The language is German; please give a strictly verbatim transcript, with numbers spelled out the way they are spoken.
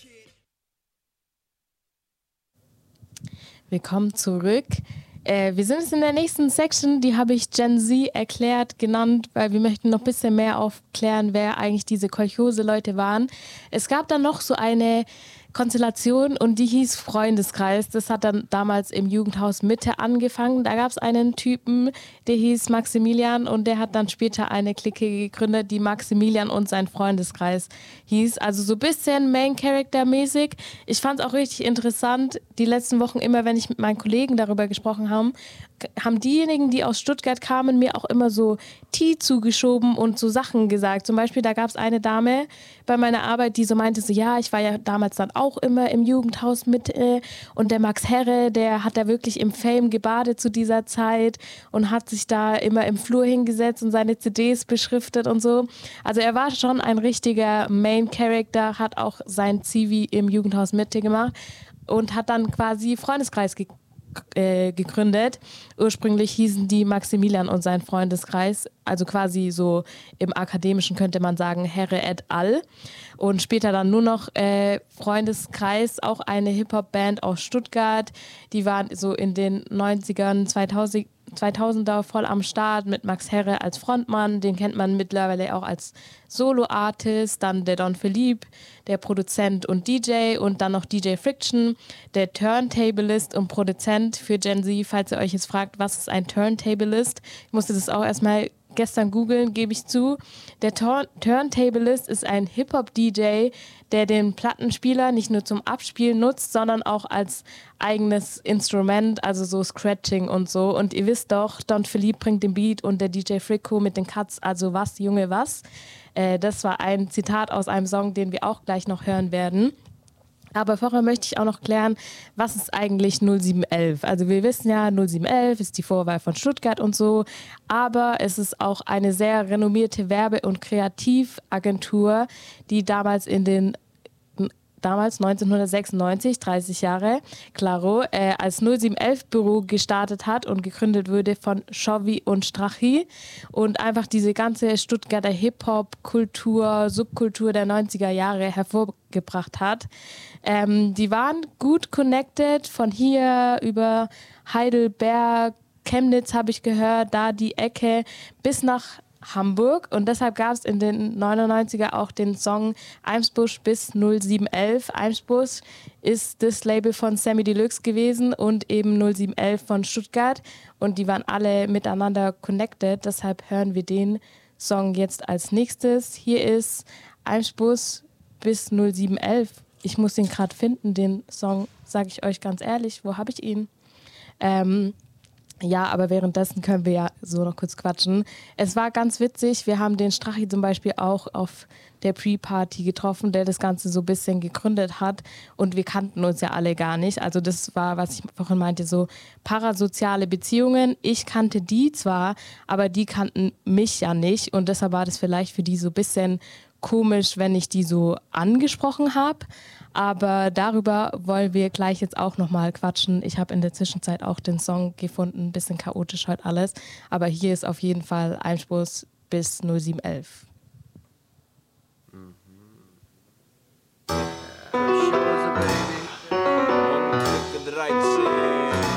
Willkommen zurück. Äh, wir sind jetzt in der nächsten Section, die habe ich Gen Z erklärt, genannt, weil wir möchten noch ein bisschen mehr aufklären, wer eigentlich diese Kolchose-Leute waren. Es gab dann noch so eine Konstellation und die hieß Freundeskreis. Das hat dann damals im Jugendhaus Mitte angefangen. Da gab es einen Typen, der hieß Maximilian und der hat dann später eine Clique gegründet, die Maximilian und sein Freundeskreis hieß. Also so ein bisschen Main-Character-mäßig. Ich fand es auch richtig interessant, die letzten Wochen immer, wenn ich mit meinen Kollegen darüber gesprochen habe, haben diejenigen, die aus Stuttgart kamen, mir auch immer so Tee zugeschoben und so Sachen gesagt. Zum Beispiel, da gab es eine Dame bei meiner Arbeit, die so meinte, so ja, ich war ja damals dann auch immer im Jugendhaus Mitte und der Max Herre, der hat da wirklich im Fame gebadet zu dieser Zeit und hat sich da immer im Flur hingesetzt und seine C Ds beschriftet und so. Also er war schon ein richtiger Main-Character, hat auch sein Zivi im Jugendhaus Mitte gemacht und hat dann quasi Freundeskreis ge- äh, gegründet. Ursprünglich hießen die Maximilian und sein Freundeskreis, also quasi so im Akademischen könnte man sagen Herre et al. Und später dann nur noch äh, Freundeskreis, auch eine Hip-Hop-Band aus Stuttgart. Die waren so in den neunzigern, zweitausend, zweitausender voll am Start mit Max Herre als Frontmann. Den kennt man mittlerweile auch als Solo-Artist. Dann der Don Philippe, der Produzent und D J. Und dann noch D J Friction, der Turntablist und Produzent für Gen Z. Falls ihr euch jetzt fragt, was ist ein Turntablist? Ich musste das auch erstmal gestern googeln, gebe ich zu. Der Turn- Turntablist ist ein Hip-Hop-D J, der den Plattenspieler nicht nur zum Abspielen nutzt, sondern auch als eigenes Instrument, also so Scratching und so. Und ihr wisst doch, Don Philippe bringt den Beat und der D J Fricko mit den Cuts, also was, Junge, was. Äh, das war ein Zitat aus einem Song, den wir auch gleich noch hören werden. Aber vorher möchte ich auch noch klären, was ist eigentlich null sieben elf? Also wir wissen ja, null sieben elf ist die Vorwahl von Stuttgart und so, aber es ist auch eine sehr renommierte Werbe- und Kreativagentur, die damals in den damals neunzehnhundertsechsundneunzig, dreißig Jahre, klaro, äh, als null sieben elf Büro gestartet hat und gegründet wurde von Chovy und Strachi und einfach diese ganze Stuttgarter Hip-Hop-Kultur, Subkultur der neunziger Jahre hervorgebracht hat. Ähm, die waren gut connected von hier über Heidelberg, Chemnitz habe ich gehört, da die Ecke bis nach Hamburg und deshalb gab es in den neunundneunziger auch den Song Eimsbusch bis null sieben elf. Eimsbusch ist das Label von Sammy Deluxe gewesen und eben null sieben elf von Stuttgart und die waren alle miteinander connected, deshalb hören wir den Song jetzt als nächstes. Hier ist Eimsbusch bis null sieben elf. Ich muss den gerade finden, den Song, sage ich euch ganz ehrlich, wo habe ich ihn? Ähm, Ja, aber währenddessen können wir ja so noch kurz quatschen. Es war ganz witzig, wir haben den Strachi zum Beispiel auch auf der Pre-Party getroffen, der das Ganze so ein bisschen gegründet hat und wir kannten uns ja alle gar nicht. Also das war, was ich vorhin meinte, so parasoziale Beziehungen. Ich kannte die zwar, aber die kannten mich ja nicht und deshalb war das vielleicht für die so ein bisschen komisch, wenn ich die so angesprochen habe. Aber darüber wollen wir gleich jetzt auch nochmal quatschen. Ich habe in der Zwischenzeit auch den Song gefunden, ein bisschen chaotisch heute alles. Aber hier ist auf jeden Fall Eimsbusch bis null sieben elf.